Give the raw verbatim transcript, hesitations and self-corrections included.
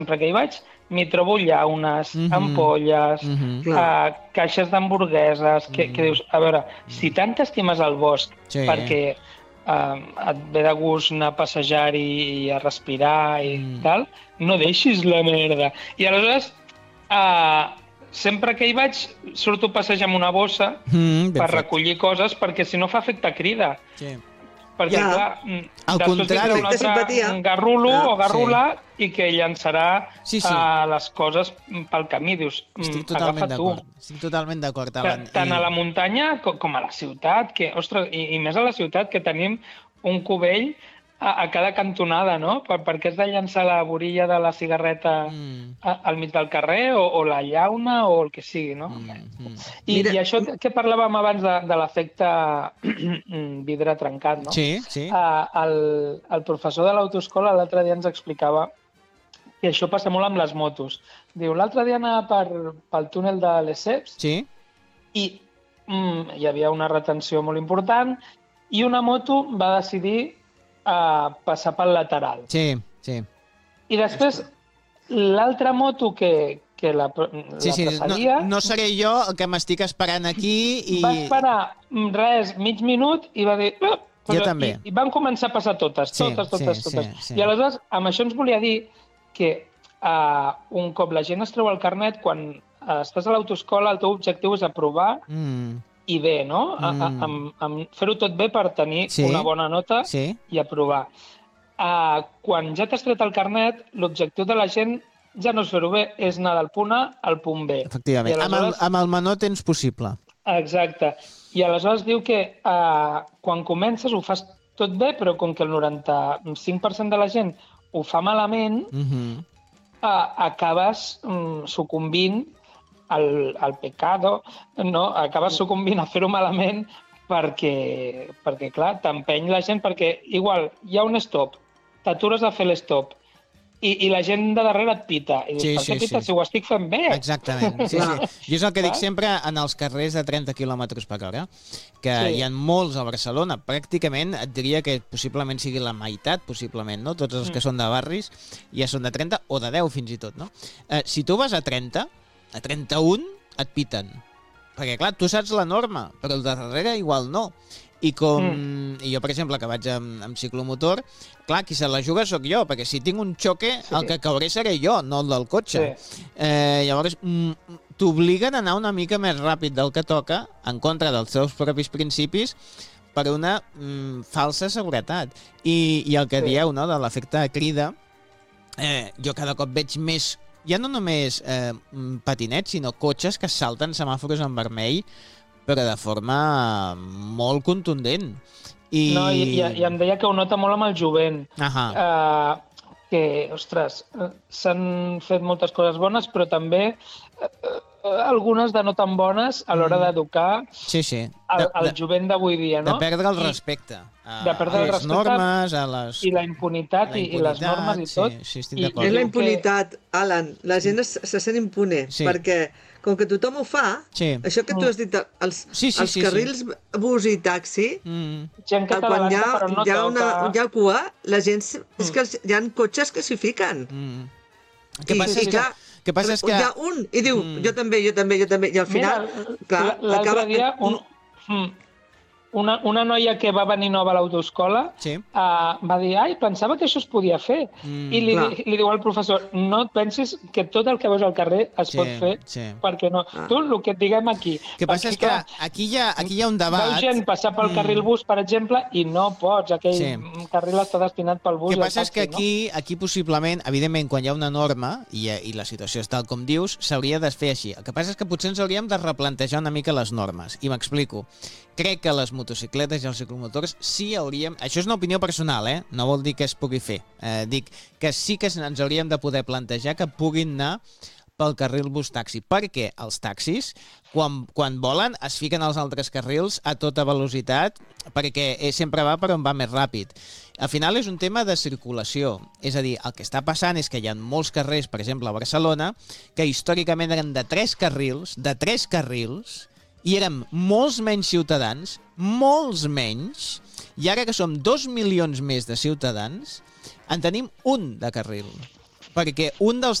sempre que hi vaig, m'hi trobo llaunes, Mhm. ampolles, Mhm. Clar. uh, caixes d'hamburgueses, que, que dius, a veure, si tant t'estimes el bosc Sí. perquè uh, et ve de gust anar a passejar-hi i a respirar i Mm. tal, no deixis la merda. I aleshores, uh, sempre que hi vaig, surto a passejar amb una bossa Mm, ben per fet. recollir coses, perquè si no fa efecte crida. Sí. Perquè, Ja. clar, mm, Al després contrari. vindrà un Efecte altre simpatia. un garrulo Ah. o garrula i que llançarà Sí, sí. uh, les coses pel camí. Dius, mm, Estic totalment agafa tu. d'acord. Estic totalment d'acord, Alan. Ta- Tant a la muntanya com, com a la ciutat, que, ostres, i, i més a la ciutat, que tenim un cubell a, a cada cantonada, no? Per, perquè has de llançar la borilla de la cigarreta Mm. a, al mig del carrer o, o la llauna o el que sigui, no? Mm. Mm. I, Mira- I això que, que parlàvem abans de, de l'efecte vidre trencat, no? Sí, sí. Uh, el, el professor de l'autoescola l'altre dia ens explicava que això passa molt amb les motos. Diu, l'altre dia anava per, pel túnel de Lesseps Sí. i mm, hi havia una retenció molt important i una moto va decidir uh, passar pel lateral. Sí, sí. I després l'altra moto que, que la, Sí, la sí. precedia No, no seré jo el que m'estic esperant aquí i... va esperar mm, res, mig minut i va dir... "Ah", Jo però- també. I, I van començar a passar totes, Sí, totes, totes, sí, totes. sí, sí. I aleshores, amb això ens volia dir que uh, un cop la gent es treu el carnet, quan uh, estàs a l'autoescola, el teu objectiu és aprovar Mm. i bé, no? A, a, Mm. amb, amb fer-ho tot bé per tenir Sí. una bona nota Sí. i aprovar. Uh, quan ja t'has tret el carnet, l'objectiu de la gent ja no és fer-ho bé, és anar del punt A al punt B. Efectivament. I Amb el, aleshores- amb el menor temps possible. Exacte. I aleshores diu que uh, quan comences ho fas tot bé, però com que el noranta-cinc per cent de la gent ho fa malament, Mhm. uh, acabes um, sucumbint al, al pecado, no? Acabes sucumbint a fer-ho malament perquè, perquè clar, t'empeny la gent, perquè igual hi ha un stop, t'atures a fer l'stop, i, i la gent de darrere et pita. I dius, Sí, per sí, què pita sí. si ho estic fent bé? Exactament. Sí, sí. Jo és el que dic Clar. sempre en els carrers de trenta quilòmetres per hora, que Sí. hi ha molts a Barcelona. Pràcticament et diria que possiblement sigui la meitat, possiblement, no? Tots els que Mm. són de barris ja són de trenta o de deu fins i tot, no? Eh, si tu vas a trenta, a trenta-un, et piten. Perquè, clar, tu saps la norma, però el de darrere igual no. I com... Mm. I jo, per exemple, que vaig amb, amb ciclomotor, clar, qui se la juga sóc jo, perquè si tinc un xoque, Sí. el que cauré seré jo, no el del cotxe. Sí. Eh, llavors, mm, t'obliguen a anar una mica més ràpid del que toca, en contra dels seus propis principis, per una mm, falsa seguretat. I, I el que Sí. dieu, no?, de l'efecte crida, eh, jo cada cop veig més, ja no només eh, mm, patinets, sinó cotxes que salten semàfors en vermell, però de forma molt contundent. I... No, i, i, i em deia que ho nota molt amb el jovent. Ahà. Uh, que, ostres, eh, s'han fet moltes coses bones, però també uh, uh, algunes de no tan bones a l'hora Mm. d'educar Sí, sí. el, De, el de, jovent d'avui dia, de no? perdre el I- respecte. A, de perdre a el les respecte normes, a les... I la impunitat, la i, i les normes i tot. Sí, sí, estic I- d'acord. És la diu impunitat, Alan. La gent es, se sent impune, Sí. perquè com que tothom ho fa, Sí. això que tu has dit, els, Sí, sí, els sí, carrils bus i taxi, Mm. Gent que quan hi t'avança ha, però no hi ha, una, toca. hi ha cua, la gent... s- És que els- hi ha cotxes que s'hi fiquen. Mm. El que I, passa i és que... clar, el que passa és que... hi ha un i diu, Mm. jo també, jo també, jo també, i al final, Mira, clar, l'altre acaba... dia un, mm, una, una noia que va venir nova a l'autoescola Sí. uh, va dir, ai, pensava que això es podia fer. Mm. I li, Clar. li diu al professor, no et pensis que tot el que veus al carrer es Sí, pot fer, sí. perquè no. Ah. Tu, el que et diguem aquí. El que passa Perquè, és que clar, aquí hi ha, aquí hi ha un debat... Veus gent passar pel Mm. carril bus, per exemple, i no pots. Aquell Sí. carril està destinat pel bus El que i el passa és taxi, que aquí, aquí possiblement, evidentment, quan hi ha una norma i, i la situació és tal com dius, s'hauria de fer així. El que passa és que potser ens hauríem de replantejar una mica les normes. I m'explico. Crec que les motocicletes i els ciclomotors sí hauríem... Això és una opinió personal, eh? No vol dir que es pugui fer. Eh, dic que sí que ens hauríem de poder plantejar que puguin anar pel carril bus-taxi, perquè els taxis, quan, quan volen, es fiquen als altres carrils a tota velocitat, perquè eh, sempre va per on va més ràpid. Al final és un tema de circulació, és a dir, el que està passant és que hi ha molts carrers, per exemple a Barcelona, que històricament eren de tres carrils, de tres carrils, i érem molts menys ciutadans, molts menys, i ara que som dos milions més de ciutadans, en tenim un de carril. perquè un dels